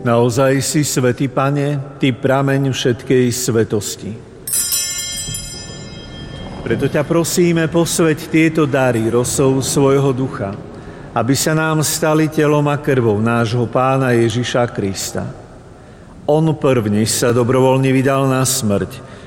Naozaj si svätý, Pane, Ty prameň všetkej svetosti. Preto ťa prosíme, posväť tieto dary rosou svojho ducha, aby sa nám stali telom a krvou nášho Pána Ježiša Krista. On prvne sa dobrovoľne vydal na smrť